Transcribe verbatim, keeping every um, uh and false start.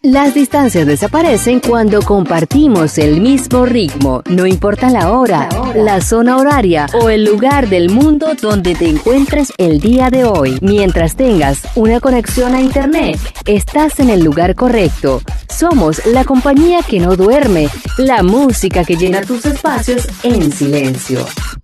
Las distancias desaparecen cuando compartimos el mismo ritmo, no importa la hora, la, hora. la zona horaria o el lugar del mundo donde te encuentres el día de hoy. Mientras tengas una conexión a internet, estás en el lugar correcto. Somos la compañía que no duerme, la música que llena tus espacios en silencio.